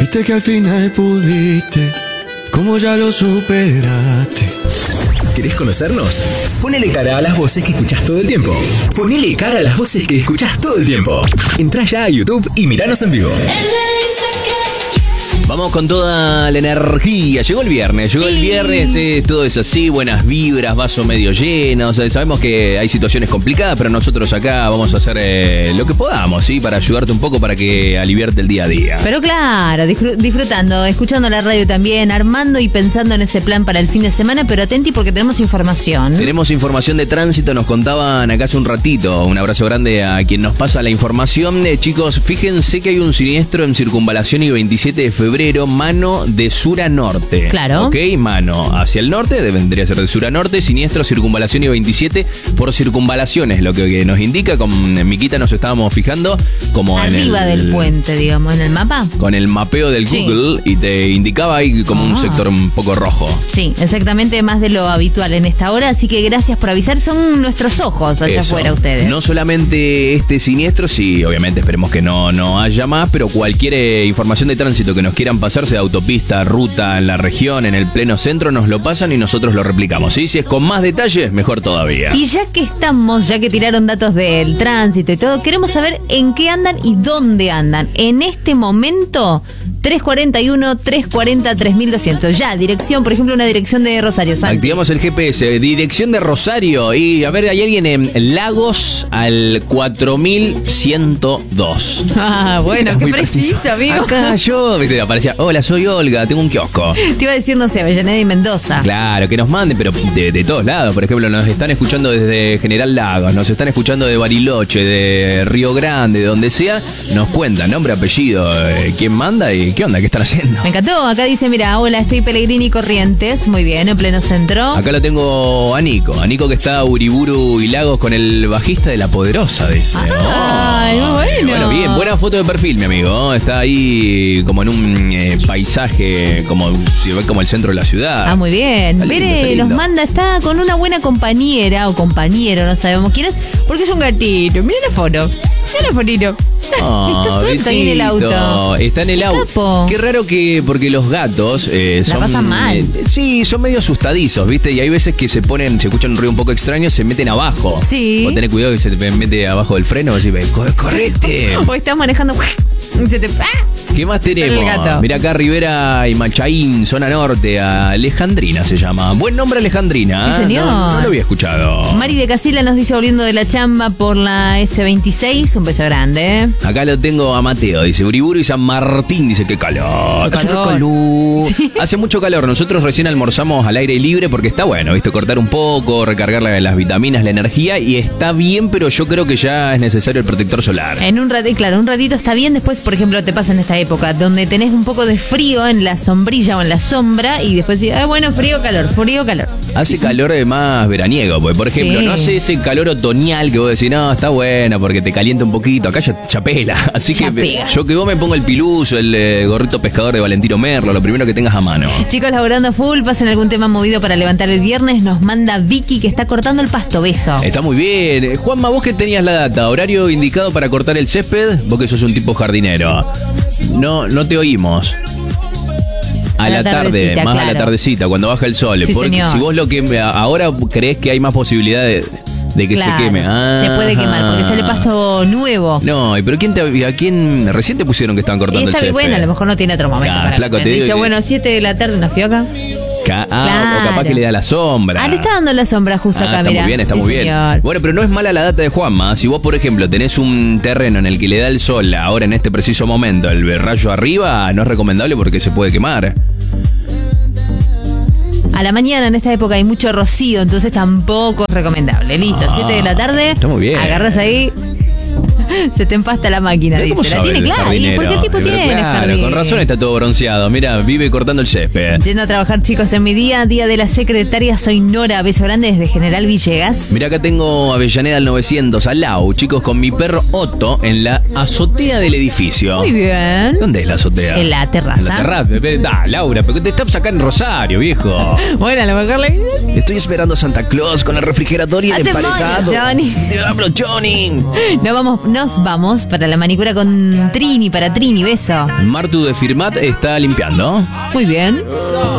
Dijiste que al final pudiste, como ya lo superaste. ¿Querés conocernos? Ponele cara a las voces que escuchás todo el tiempo. Ponele cara a las voces que escuchás todo el tiempo. Entrá ya a YouTube y miranos en vivo. Vamos con toda la energía. Llegó el viernes, todo es así, buenas vibras, vaso medio lleno. O sea, sabemos que hay situaciones complicadas, pero nosotros acá vamos a hacer lo que podamos, ¿sí? Para ayudarte un poco, para que aliviarte el día a día. Pero claro, disfrutando, escuchando la radio también, armando y pensando en ese plan para el fin de semana, pero atenti porque tenemos información. Tenemos información de tránsito, nos contaban acá hace un ratito. Un abrazo grande a quien nos pasa la información. Chicos, fíjense que hay un siniestro en Circunvalación y 27 de febrero, mano de sur a norte. Claro. Ok, mano hacia el norte, vendría a ser de sur a norte, siniestro Circunvalación y 27 por circunvalaciones, lo que nos indica, con Miquita nos estábamos fijando como arriba del puente, digamos, en el mapa. Con el mapeo del Google, y te indicaba ahí como un sector un poco rojo. Sí, exactamente, más de lo habitual en esta hora, así que gracias por avisar, son nuestros ojos allá afuera ustedes. No solamente este siniestro, sí, obviamente esperemos que no haya más, pero cualquier información de tránsito que nos quieran pasarse de autopista, ruta, en la región, en el pleno centro, nos lo pasan y nosotros lo replicamos, ¿sí? Si es con más detalles, mejor todavía. Y ya que tiraron datos del tránsito y todo, queremos saber en qué andan y dónde andan. En este momento, 341, 340, 3200. Ya, dirección, por ejemplo, una dirección de Rosario. Santi. Activamos el GPS, dirección de Rosario. Y a ver, hay alguien en Lagos al 4102. Ah, bueno, qué preciso, amigo. Acá yo, viste, aparecía, hola, soy Olga, tengo un kiosco. Te iba a decir, no sé, Avellaneda y Mendoza. Claro, que nos manden, pero de todos lados. Por ejemplo, nos están escuchando desde General Lagos, nos están escuchando de Bariloche, de Río Grande, de donde sea. Nos cuentan nombre, apellido, quién manda y qué onda, qué están haciendo. Me encantó, acá dice, mira, hola, estoy Pellegrini Corrientes, muy bien, en pleno centro. Acá lo tengo a Nico que está a Uriburu y Lagos con el bajista de La Poderosa, dice. Ay, muy bueno. Bueno, bien, buena foto de perfil, mi amigo. Está ahí como en un paisaje, como si ve como el centro de la ciudad. Ah, muy bien. Pere nos manda, está con una buena compañera o compañero, no sabemos quién es, porque es un gatito. Mira la foto. Mira la fotito. Está suelto ahí en el auto. Está en el auto. Qué raro porque los gatos la pasan mal. Sí, son medio asustadizos, ¿viste? Y hay veces que se escuchan un ruido un poco extraño, se meten abajo. Sí. Vos tenés cuidado que se te mete abajo del freno y decís, correte. O estás manejando y se te... ¿Qué más tenemos? Mira acá Rivera y Machaín, zona norte, Alejandrina se llama. Buen nombre, Alejandrina. Sí, señor. No lo había escuchado. Mari de Casila nos dice, volviendo de la chamba por la S26, un beso grande. Acá lo tengo a Mateo, dice Uriburu y San Martín, dice que calor. Hace calor. Sí. Hace mucho calor. Nosotros recién almorzamos al aire libre porque está bueno, ¿viste? Cortar un poco, recargar las vitaminas, la energía, y está bien, pero yo creo que ya es necesario el protector solar. En un ratito está bien. Después, por ejemplo, te pasa en esta época donde tenés un poco de frío en la sombrilla o en la sombra y después decís, bueno, frío, calor. Hace calor más veraniego, porque por ejemplo, no hace ese calor otoñal que vos decís, no, está bueno porque te calienta un poquito, acá ya pela. Así que yo que vos me pongo el piluso, el gorrito pescador de Valentino Merlo, lo primero que tengas a mano. Chicos, laburando full, pasen algún tema movido para levantar el viernes, nos manda Vicky que está cortando el pasto, beso. Está muy bien. Juanma, vos que tenías la data, horario indicado para cortar el césped, vos que sos un tipo jardinero. No te oímos. A la tarde, más claro. A la tardecita, cuando baja el sol. Sí, porque señor. Si vos ahora creés que hay más posibilidad de que se queme. Se puede quemar porque sale pasto nuevo. No, pero ¿a quién recién te pusieron que estaban cortando el césped? Bueno, a lo mejor no tiene otro momento. Flaco, te dice, 7 de la tarde, ¿nos fioca? O capaz que le da la sombra. Le está dando la sombra justo acá, está mira. Está muy bien. Bueno, pero no es mala la data de Juanma. Si vos, por ejemplo, tenés un terreno en el que le da el sol ahora en este preciso momento, el rayo arriba, no es recomendable porque se puede quemar. A la mañana en esta época hay mucho rocío, entonces tampoco es recomendable. Listo, 7 de la tarde. Está muy bien. Agarras ahí. Se te empasta la máquina, dice. La tiene clara. ¿Y por qué el tipo tiene jardín? Con razón está todo bronceado. Mira, vive cortando el césped. Yendo a trabajar, chicos, en mi día de la secretaria. Soy Nora, beso grande desde General Villegas. Mira, acá tengo Avellaneda al 900, al Lau, chicos, con mi perro Otto en la azotea del edificio. Muy bien. ¿Dónde es la azotea? En la terraza. En la terraza. Laura, pero te estás acá en Rosario, viejo. Bueno, a lo mejor estoy esperando a Santa Claus con el refrigerador y el emparejado. Johnny. Diablo, Johnny. No nos vamos para la manicura con Trini, para Trini, beso. Martu de Firmat está limpiando. Muy bien.